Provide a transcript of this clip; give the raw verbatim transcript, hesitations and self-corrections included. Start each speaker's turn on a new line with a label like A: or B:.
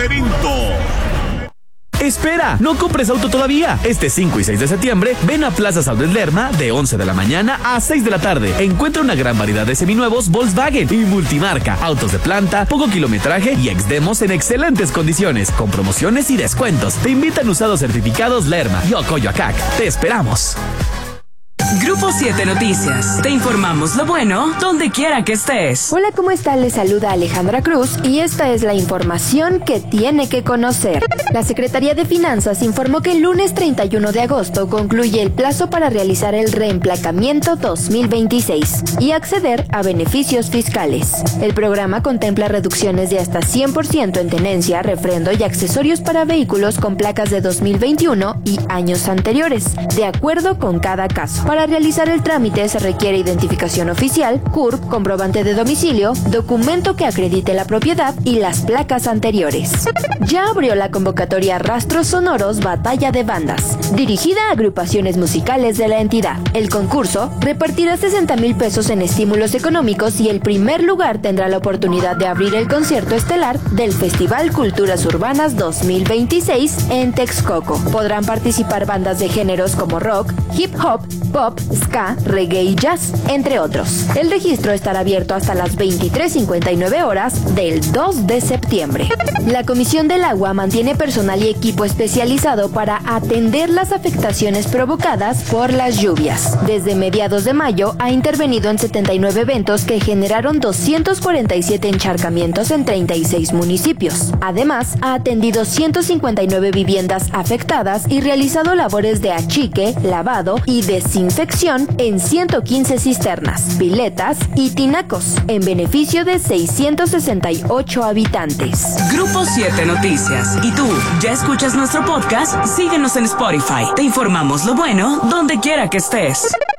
A: laberinto.
B: Espera, no compres auto todavía. Este cinco y seis de septiembre, ven a Plaza Outlet Lerma de once de la mañana a seis de la tarde. Encuentra una gran variedad de seminuevos Volkswagen y multimarca, autos de planta, poco kilometraje y ex-demos en excelentes condiciones, con promociones y descuentos. Te invitan usados certificados Lerma y Ocoyoacac. Te esperamos.
C: Grupo siete Noticias. Te informamos lo bueno donde quiera que estés.
D: Hola, ¿cómo están? Les saluda Alejandra Cruz y esta es la información que tiene que conocer. La Secretaría de Finanzas informó que el lunes treinta y uno de agosto concluye el plazo para realizar el reemplacamiento dos mil veintiséis y acceder a beneficios fiscales. El programa contempla reducciones de hasta cien por ciento en tenencia, refrendo y accesorios para vehículos con placas de dos mil veintiuno y años anteriores, de acuerdo con cada caso. Para realizar el trámite se requiere identificación oficial, C U R P, comprobante de domicilio, documento que acredite la propiedad y las placas anteriores. Ya abrió la convocatoria Rastros Sonoros Batalla de Bandas, dirigida a agrupaciones musicales de la entidad. El concurso repartirá sesenta mil pesos en estímulos económicos y el primer lugar tendrá la oportunidad de abrir el concierto estelar del Festival Culturas Urbanas dos mil veintiséis en Texcoco. Podrán participar bandas de géneros como rock, hip hop, pop, ska, reggae y jazz, entre otros. El registro estará abierto hasta las veintitrés cincuenta y nueve horas del dos de septiembre. La Comisión del Agua mantiene personal y equipo especializado para atender las afectaciones provocadas por las lluvias. Desde mediados de mayo ha intervenido en setenta y nueve eventos que generaron doscientos cuarenta y siete encharcamientos en treinta y seis municipios. Además, ha atendido ciento cincuenta y nueve viviendas afectadas y realizado labores de achique, lavado y desinfección en ciento quince cisternas, piletas y tinacos, en beneficio de seiscientos sesenta y ocho habitantes.
C: Grupo siete Noticias. ¿Y tú, ya escuchas nuestro podcast? Síguenos en Spotify. Te informamos lo bueno donde quiera que estés.